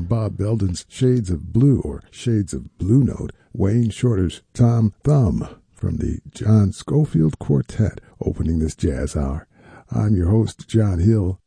from Bob Belden's Shades of Blue or Shades of Blue Note, Wayne Shorter's Tom Thumb from the John Schofield Quartet opening this jazz hour. I'm your host, John Hill,